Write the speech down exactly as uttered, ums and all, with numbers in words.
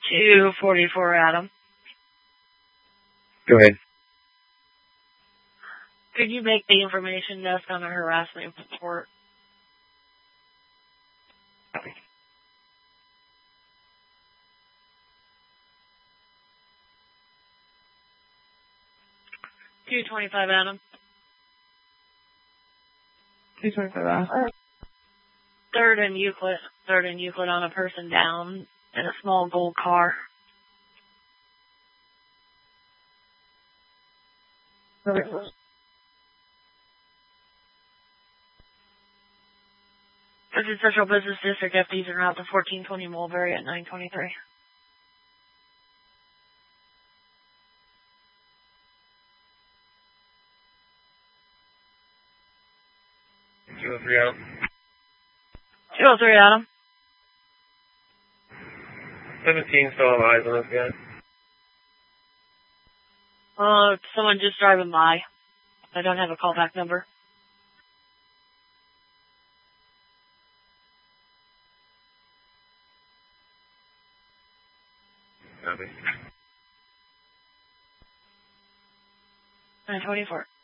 two forty-four, Adam. Go ahead. Could you make the information desk on a harassment report? two twenty-five, Adam. two twenty-five, Adam. Third and Euclid. Third and Euclid on a person down in a small gold car. This is Central Business District. F Ds are out to fourteen twenty Mulberry at nine twenty-three. two oh three, Adam. two oh three, Adam. seventeen still have eyes on this guy. Uh, someone just driving by. I don't have a callback number. Copy. nine twenty-four.